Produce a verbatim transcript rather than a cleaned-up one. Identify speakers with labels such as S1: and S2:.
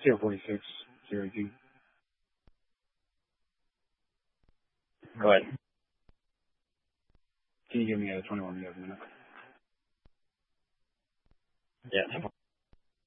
S1: zero forty-six, zero two.
S2: Go ahead.
S1: Can you give me a twenty-one minute?
S2: Yeah.